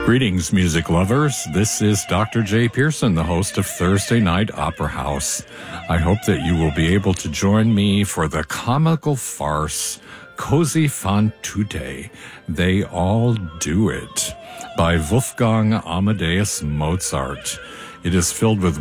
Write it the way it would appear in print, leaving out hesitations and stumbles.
Greetings, music lovers. This is Dr. J. Pearson, the host of Thursday Night Opera House. I hope that you will be able to join me for the comical farce Così fan tutte, They All Do It, by Wolfgang Amadeus Mozart. It is filled with